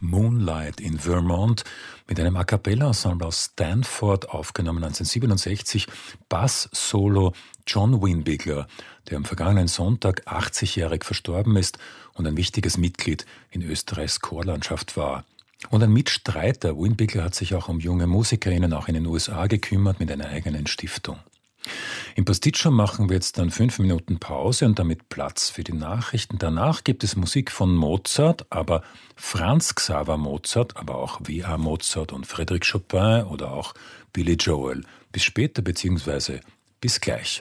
Moonlight in Vermont mit einem A-cappella-Ensemble aus Stanford, aufgenommen 1967, Bass-Solo John Winbigler, der am vergangenen Sonntag 80-jährig verstorben ist und ein wichtiges Mitglied in Österreichs Chorlandschaft war. Und ein Mitstreiter, Winbigler hat sich auch um junge MusikerInnen auch in den USA gekümmert mit einer eigenen Stiftung. Im Pasticcio machen wir jetzt dann 5 Minuten Pause und damit Platz für die Nachrichten. Danach gibt es Musik von Mozart, aber Franz Xaver Mozart, aber auch W.A. Mozart und Frédéric Chopin oder auch Billy Joel. Bis später bzw. bis gleich.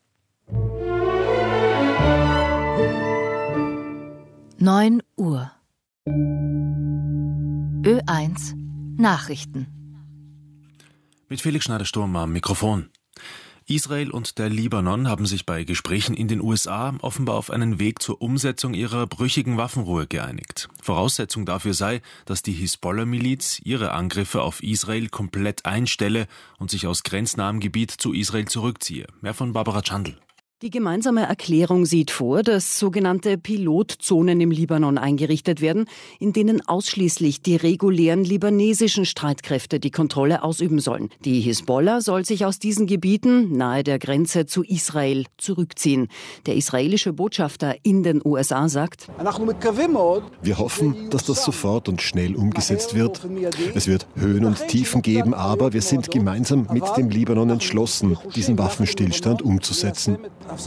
9 Uhr. Ö1 Nachrichten. Mit Felix Schneider-Sturm am Mikrofon. Israel und der Libanon haben sich bei Gesprächen in den USA offenbar auf einen Weg zur Umsetzung ihrer brüchigen Waffenruhe geeinigt. Voraussetzung dafür sei, dass die Hisbollah-Miliz ihre Angriffe auf Israel komplett einstelle und sich aus grenznahem Gebiet zu Israel zurückziehe. Mehr von Barbara Chandl. Die gemeinsame Erklärung sieht vor, dass sogenannte Pilotzonen im Libanon eingerichtet werden, in denen ausschließlich die regulären libanesischen Streitkräfte die Kontrolle ausüben sollen. Die Hisbollah soll sich aus diesen Gebieten nahe der Grenze zu Israel zurückziehen. Der israelische Botschafter in den USA sagt: Wir hoffen, dass das sofort und schnell umgesetzt wird. Es wird Höhen und Tiefen geben, aber wir sind gemeinsam mit dem Libanon entschlossen, diesen Waffenstillstand umzusetzen.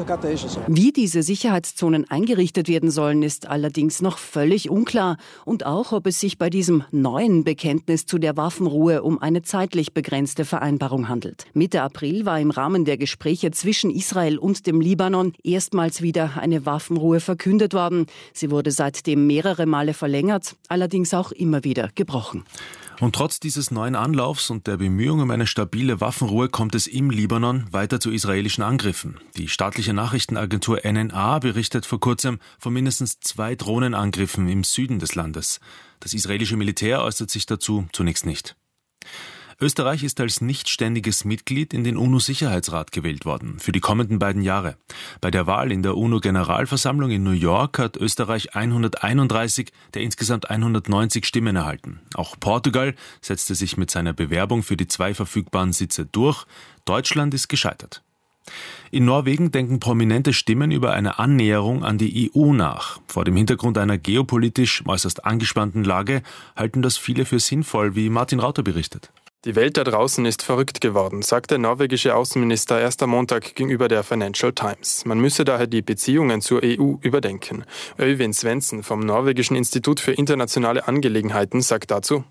Wie diese Sicherheitszonen eingerichtet werden sollen, ist allerdings noch völlig unklar. Und auch, ob es sich bei diesem neuen Bekenntnis zu der Waffenruhe um eine zeitlich begrenzte Vereinbarung handelt. Mitte April war im Rahmen der Gespräche zwischen Israel und dem Libanon erstmals wieder eine Waffenruhe verkündet worden. Sie wurde seitdem mehrere Male verlängert, allerdings auch immer wieder gebrochen. Und trotz dieses neuen Anlaufs und der Bemühungen um eine stabile Waffenruhe kommt es im Libanon weiter zu israelischen Angriffen. Die staatliche Nachrichtenagentur NNA berichtet vor kurzem von mindestens 2 Drohnenangriffen im Süden des Landes. Das israelische Militär äußert sich dazu zunächst nicht. Österreich ist als nichtständiges Mitglied in den UNO-Sicherheitsrat gewählt worden für die kommenden 2 Jahre. Bei der Wahl in der UNO-Generalversammlung in New York hat Österreich 131 der insgesamt 190 Stimmen erhalten. Auch Portugal setzte sich mit seiner Bewerbung für die 2 verfügbaren Sitze durch. Deutschland ist gescheitert. In Norwegen denken prominente Stimmen über eine Annäherung an die EU nach. Vor dem Hintergrund einer geopolitisch äußerst angespannten Lage halten das viele für sinnvoll, wie Martin Rauter berichtet. Die Welt da draußen ist verrückt geworden, sagt der norwegische Außenminister erst am Montag gegenüber der Financial Times. Man müsse daher die Beziehungen zur EU überdenken. Øyvind Svendsen vom norwegischen Institut für internationale Angelegenheiten sagt dazu: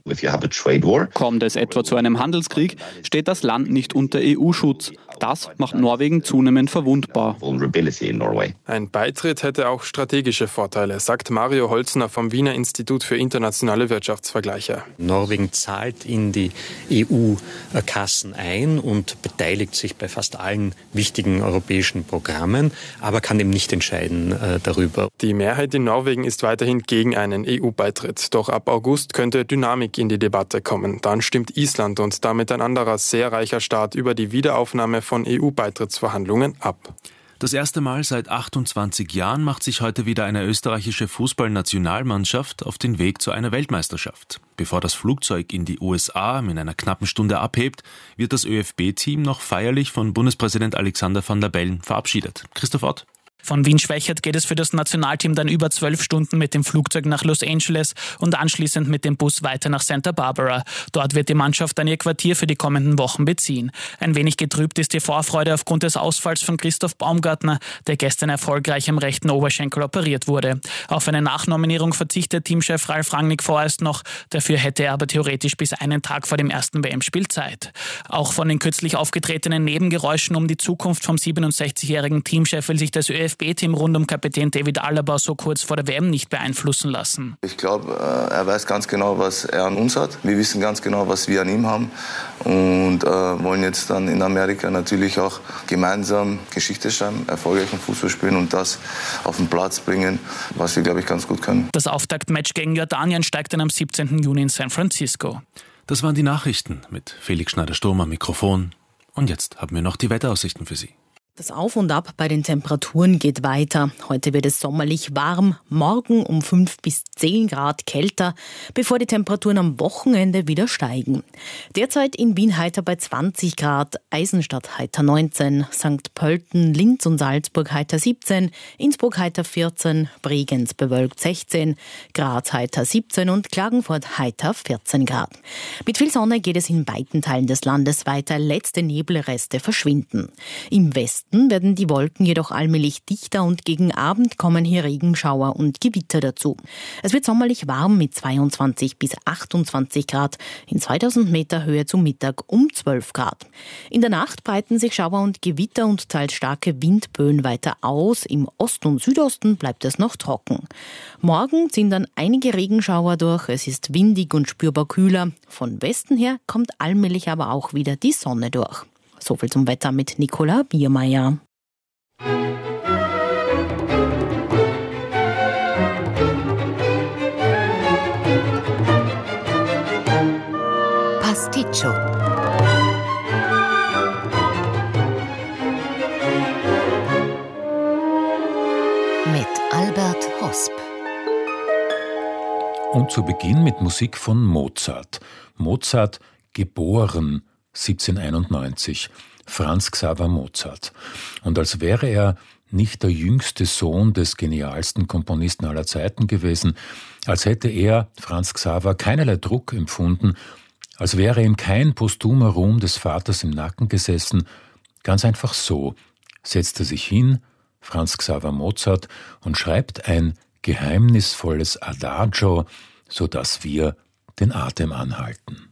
Kommt es etwa zu einem Handelskrieg, steht das Land nicht unter EU-Schutz. Das macht Norwegen zunehmend verwundbar. Ein Beitritt hätte auch strategische Vorteile, sagt Mario Holzner vom Wiener Institut für internationale Wirtschaftsvergleiche. Norwegen zahlt in die EU-Kassen ein und beteiligt sich bei fast allen wichtigen europäischen Programmen, aber kann eben nicht entscheiden darüber. Die Mehrheit in Norwegen ist weiterhin gegen einen EU-Beitritt. Doch ab August könnte Dynamik in die Debatte kommen. Dann stimmt Island und damit ein anderer sehr reicher Staat über die Wiederaufnahme von EU-Beitrittsverhandlungen ab. Das erste Mal seit 28 Jahren macht sich heute wieder eine österreichische Fußballnationalmannschaft auf den Weg zu einer Weltmeisterschaft. Bevor das Flugzeug in die USA in einer knappen Stunde abhebt, wird das ÖFB-Team noch feierlich von Bundespräsident Alexander Van der Bellen verabschiedet. Christoph Ott. Von Wien-Schwechat geht es für das Nationalteam dann über 12 Stunden mit dem Flugzeug nach Los Angeles und anschließend mit dem Bus weiter nach Santa Barbara. Dort wird die Mannschaft dann ihr Quartier für die kommenden Wochen beziehen. Ein wenig getrübt ist die Vorfreude aufgrund des Ausfalls von Christoph Baumgartner, der gestern erfolgreich am rechten Oberschenkel operiert wurde. Auf eine Nachnominierung verzichtet Teamchef Ralf Rangnick vorerst noch. Dafür hätte er aber theoretisch bis einen Tag vor dem ersten WM-Spiel Zeit. Auch von den kürzlich aufgetretenen Nebengeräuschen um die Zukunft vom 67-jährigen Teamchef will sich das ÖFB-Team rund um Kapitän David Alaba so kurz vor der WM nicht beeinflussen lassen. Ich glaube, er weiß ganz genau, was er an uns hat. Wir wissen ganz genau, was wir an ihm haben und wollen jetzt dann in Amerika natürlich auch gemeinsam Geschichte schreiben, erfolgreichen Fußball spielen und das auf den Platz bringen, was wir, glaube ich, ganz gut können. Das Auftaktmatch gegen Jordanien steigt dann am 17. Juni in San Francisco. Das waren die Nachrichten mit Felix Schneider-Sturm am Mikrofon. Und jetzt haben wir noch die Wetteraussichten für Sie. Das Auf und Ab bei den Temperaturen geht weiter. Heute wird es sommerlich warm, morgen um 5 bis 10 Grad kälter, bevor die Temperaturen am Wochenende wieder steigen. Derzeit in Wien heiter bei 20 Grad, Eisenstadt heiter 19, St. Pölten, Linz und Salzburg heiter 17, Innsbruck heiter 14, Bregenz bewölkt 16, Graz heiter 17 und Klagenfurt heiter 14 Grad. Mit viel Sonne geht es in weiten Teilen des Landes weiter, letzte Nebelreste verschwinden. Im Westen werden die Wolken jedoch allmählich dichter und gegen Abend kommen hier Regenschauer und Gewitter dazu. Es wird sommerlich warm mit 22 bis 28 Grad, in 2000 Meter Höhe zum Mittag um 12 Grad. In der Nacht breiten sich Schauer und Gewitter und teils starke Windböen weiter aus. Im Osten und Südosten bleibt es noch trocken. Morgen ziehen dann einige Regenschauer durch. Es ist windig und spürbar kühler. Von Westen her kommt allmählich aber auch wieder die Sonne durch. Soviel zum Wetter mit Nicola Biermeier. Pasticcio. Mit Albert Hosp. Und zu Beginn mit Musik von Mozart. Mozart, geboren 1791, Franz Xaver Mozart. Und als wäre er nicht der jüngste Sohn des genialsten Komponisten aller Zeiten gewesen, als hätte er, Franz Xaver, keinerlei Druck empfunden, als wäre ihm kein posthumer Ruhm des Vaters im Nacken gesessen, ganz einfach so setzt er sich hin, Franz Xaver Mozart, und schreibt ein geheimnisvolles Adagio, sodass wir den Atem anhalten.